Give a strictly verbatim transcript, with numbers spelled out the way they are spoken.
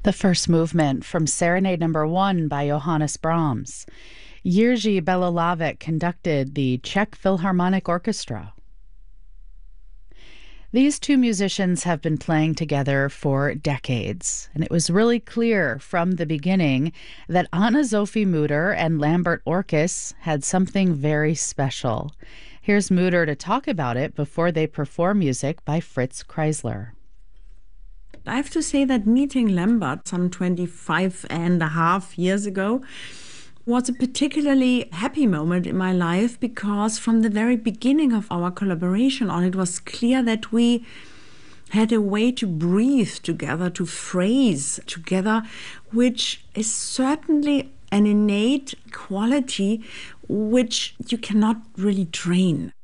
The first movement from Serenade Number One by Johannes Brahms. Jiří Belohlávek conducted the Czech Philharmonic Orchestra. These two musicians have been playing together for decades, and it was really clear from the beginning that Anna-Sophie Mutter and Lambert Orkes had something very special. Here's Mutter to talk about it before they perform music by Fritz Kreisler. I have to say that meeting Lambert some twenty-five and a half years ago was a particularly happy moment in my life, because from the very beginning of our collaboration on it was clear that we had a way to breathe together, to phrase together, which is certainly an innate quality which you cannot really train.